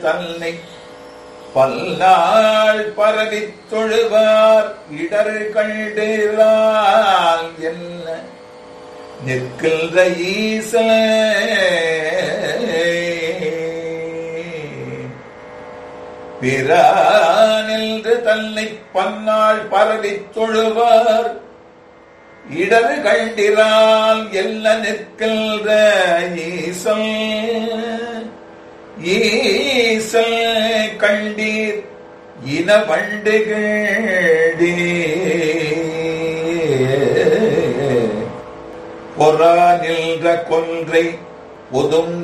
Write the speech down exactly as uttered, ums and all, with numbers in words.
தன்னை பல்லாள் பரவித் தொழுவார் இடர் கண்டிரால் என்ன நிற்கின்ற ஈசன் பிறானின்று தன்னை பன்னாள் பரவித் தொழுவார் இடர் கண்டிரால் எல்ல நிற்கின்ற ஈசன் ஈசல் கண்டீர் இன வண்டுகளே பொறா நின்ற கொன்றை ஒதும்